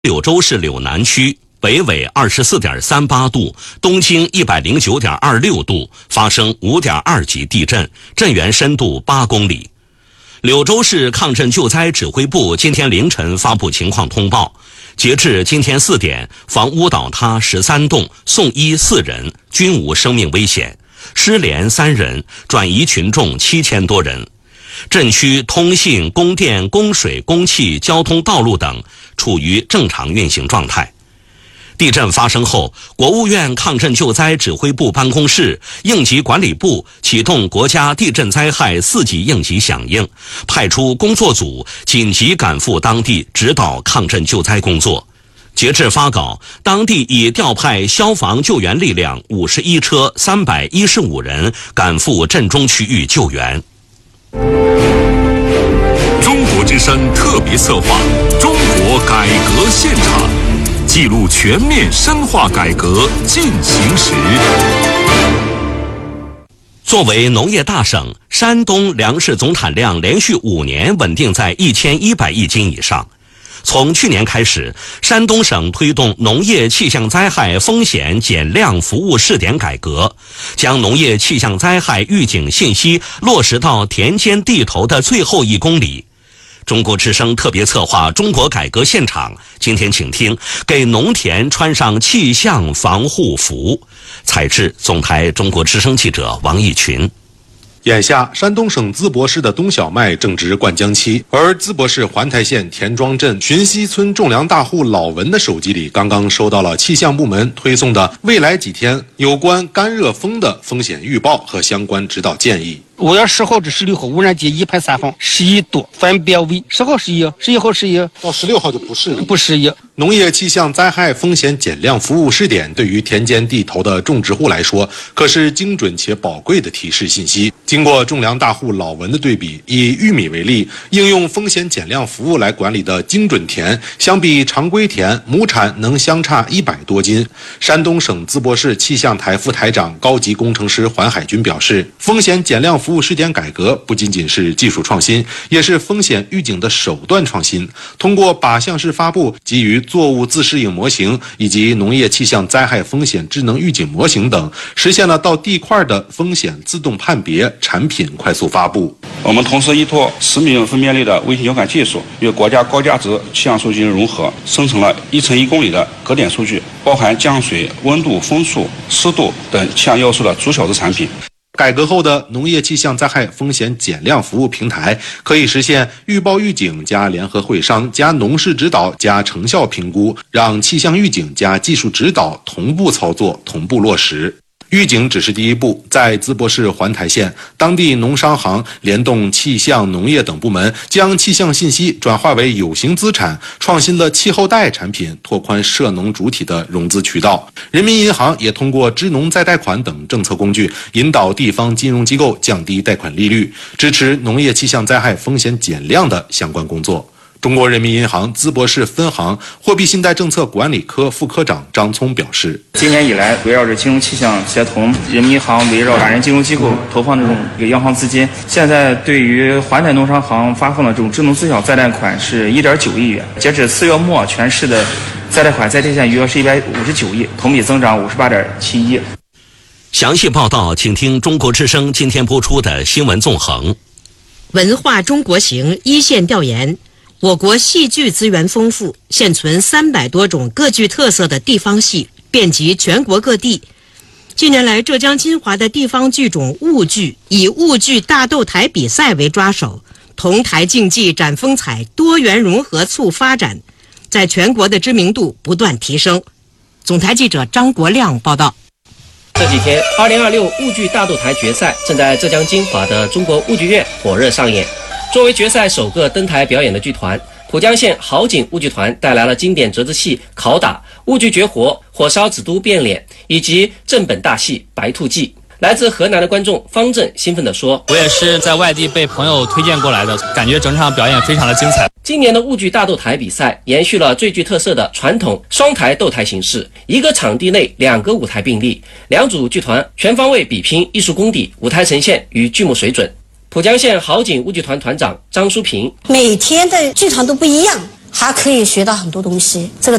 柳州市柳南区北纬24.38度，东经109.26度，发生5.2级地震，震源深度8公里。柳州市抗震救灾指挥部今天凌晨发布情况通报，截至今天4点，房屋倒塌13栋，送医4人，均无生命危险，失联3人，转移群众7000多人。震区通信、供电、供水、供气、交通道路等处于正常运行状态。地震发生后，国务院抗震救灾指挥部办公室、应急管理部启动国家地震灾害4级应急响应，派出工作组紧急赶赴当地指导抗震救灾工作。截至发稿，当地已调派消防救援力量51车315人赶赴震中区域救援。 中国之声特别策划《中国改革现场》，记录全面深化改革进行时。 作为农业大省，山东粮食总产量连续5年稳定在1100亿斤以上。从去年开始，山东省推动农业气象灾害风险减量服务试点改革，将农业气象灾害预警信息落实到田间地头的最后1公里。中国之声特别策划《中国改革现场》，今天请听给农田穿上气象防护服。采制总台中国之声记者王义群。 眼下，山东省淄博市的冬小麦正值灌浆期，而淄博市环台县田庄镇寻溪村种粮大户老文的手机里刚刚收到了气象部门推送的未来几天有关干热风的风险预报和相关指导建议。 5月10号至16号污染级一排3放11度，分别为10号11，11号11， 到16号就不适宜。农业气象灾害风险减量服务试点对于田间地头的种植户来说，可是精准且宝贵的提示信息。经过种粮大户老文的对比，以玉米为例，应用风险减量服务来管理的精准田，相比常规田，亩产能相差100多斤。山东省淄博市气象台副台长、高级工程师环海军表示，风险减量服务试点改革不仅仅是技术创新，也是风险预警的手段创新。通过靶向式发布、基于作物自适应模型以及农业气象灾害风险智能预警模型等，实现了到地块的风险自动判别、产品快速发布。 我们同时依托10米分辨率的卫星遥感技术，与国家高价值气象数据融合，生成了1乘1公里的格点数据，包含降水、温度、风速、湿度等气象要素的足小值产品。 改革后的农业气象灾害风险减量服务平台，可以实现预报预警加联合会商加农事指导加成效评估，让气象预警加技术指导同步操作、同步落实。预警只是第一步，在淄博市环台县，当地农商行联动气象、农业等部门，将气象信息转化为有形资产，创新了气候贷产品，拓宽涉农主体的融资渠道。人民银行也通过支农再贷款等政策工具，引导地方金融机构降低贷款利率，支持农业气象灾害风险减量的相关工作。中国人民银行淄博市分行货币信贷政策管理科副科长张聪表示， 今年以来，围绕着金融气象协同，人民银行围绕法人金融机构投放这种央行资金，现在对于环台农商行发放的这种支农自小再贷款是1.9亿元。截止4月末，全市的再贷款在贴现余额是159亿，同比增长58.7亿。 详细报道，请听中国之声今天播出的新闻纵横。 文化中国行一线调研。我国戏剧资源丰富，现存300多种各具特色的地方戏，遍及全国各地。近年来，浙江金华的地方剧种婺剧以婺剧大斗台比赛为抓手，同台竞技展风采，多元融合促发展，在全国的知名度不断提升。总台记者张国亮报道。 这几天，2026婺剧大斗台决赛正在浙江金华的中国婺剧院火热上演。作为决赛首个登台表演的剧团，浦江县好景婺剧团带来了经典折子戏《拷打》、婺剧绝活《火烧紫都变脸》以及正本大戏《白兔记》。来自河南的观众方正兴奋地说：“ 我也是在外地被朋友推荐过来的，感觉整场表演非常的精彩。” 今年的婺剧大斗台比赛延续了最具特色的传统双台斗台形式，一个场地内2个舞台并立，2组剧团全方位比拼艺术功底、舞台呈现与剧目水准。浦江县好景婺剧团团长张淑平： 每天的剧场都不一样， 还可以学到很多东西。这个